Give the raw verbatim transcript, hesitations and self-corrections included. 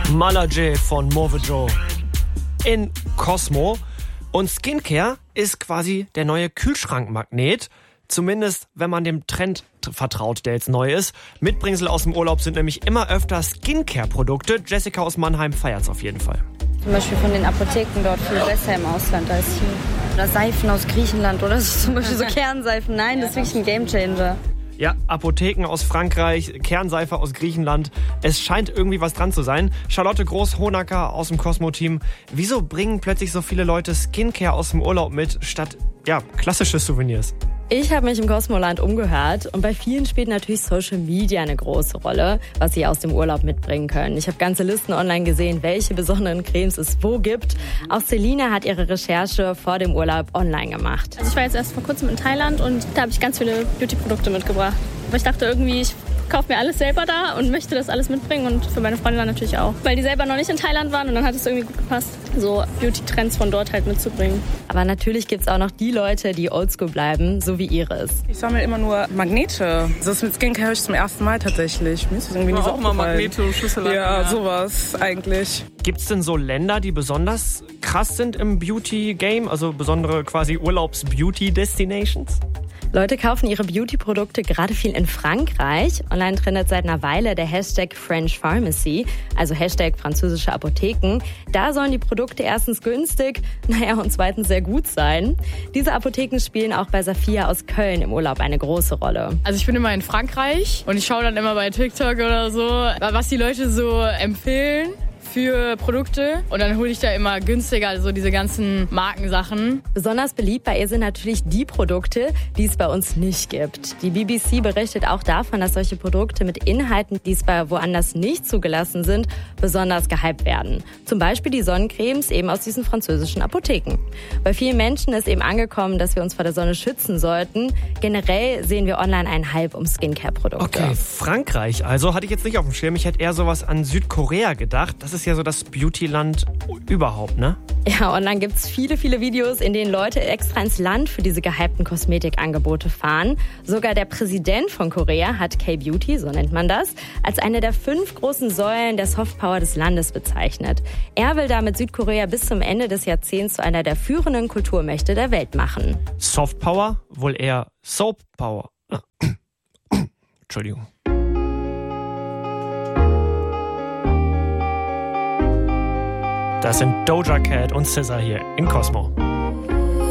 Malaje von Movejo in Cosmo. Und Skincare ist quasi der neue Kühlschrankmagnet. Zumindest, wenn man dem Trend vertraut, der jetzt neu ist. Mitbringsel aus dem Urlaub sind nämlich immer öfter Skincare-Produkte. Jessica aus Mannheim feiert's auf jeden Fall. Zum Beispiel von den Apotheken dort viel besser im Ausland als hier. Oder Seifen aus Griechenland oder so, zum Beispiel so Kernseifen. Nein, das ist wirklich ein Gamechanger. Ja, Apotheken aus Frankreich, Kernseife aus Griechenland. Es scheint irgendwie was dran zu sein. Charlotte Groß-Honacker aus dem Cosmo-Team. Wieso bringen plötzlich so viele Leute Skincare aus dem Urlaub mit, statt ja, klassische Souvenirs? Ich habe mich im Cosmoland umgehört und bei vielen spielt natürlich Social Media eine große Rolle, was sie aus dem Urlaub mitbringen können. Ich habe ganze Listen online gesehen, welche besonderen Cremes es wo gibt. Auch Selina hat ihre Recherche vor dem Urlaub online gemacht. Also ich war jetzt erst vor kurzem in Thailand und da habe ich ganz viele Beauty-Produkte mitgebracht. Aber ich dachte irgendwie, ich kaufe mir alles selber da und möchte das alles mitbringen und für meine Freundin dann natürlich auch. Weil die selber noch nicht in Thailand waren und dann hat es irgendwie gut gepasst, so Beauty-Trends von dort halt mitzubringen. Aber natürlich gibt es auch noch die Leute, die oldschool bleiben, so wie Iris. Ich sammle immer nur Magnete. Das mit Skincare höre ich zum ersten Mal tatsächlich. Mir ist das irgendwie nie so auch mal Magnete und Schüsseln. Ja, sowas eigentlich. Gibt es denn so Länder, die besonders krass sind im Beauty-Game? Also besondere quasi Urlaubs-Beauty-Destinations? Leute kaufen ihre Beauty-Produkte gerade viel in Frankreich. Online trendet seit einer Weile der Hashtag French Pharmacy, also Hashtag französische Apotheken. Da sollen die Produkte erstens günstig, naja, und zweitens sehr gut sein. Diese Apotheken spielen auch bei Safia aus Köln im Urlaub eine große Rolle. Also ich bin immer in Frankreich und ich schaue dann immer bei TikTok oder so, was die Leute so empfehlen für Produkte und dann hole ich da immer günstiger, also diese ganzen Markensachen. Besonders beliebt bei ihr sind natürlich die Produkte, die es bei uns nicht gibt. Die B B C berichtet auch davon, dass solche Produkte mit Inhalten, die es bei woanders nicht zugelassen sind, besonders gehypt werden. Zum Beispiel die Sonnencremes eben aus diesen französischen Apotheken. Bei vielen Menschen ist eben angekommen, dass wir uns vor der Sonne schützen sollten. Generell sehen wir online einen Hype um Skincare-Produkte. Okay, Frankreich also hatte ich jetzt nicht auf dem Schirm. Ich hätte eher sowas an Südkorea gedacht. Das ist ja so das Beautyland überhaupt, ne? Ja, online gibt's viele, viele Videos, in denen Leute extra ins Land für diese gehypten Kosmetikangebote fahren. Sogar der Präsident von Korea hat K-Beauty, so nennt man das, als eine der fünf großen Säulen der Softpower des Landes bezeichnet. Er will damit Südkorea bis zum Ende des Jahrzehnts zu einer der führenden Kulturmächte der Welt machen. Softpower? Wohl eher Soappower. Entschuldigung. Das sind Doja Cat und S Z A hier in Cosmo.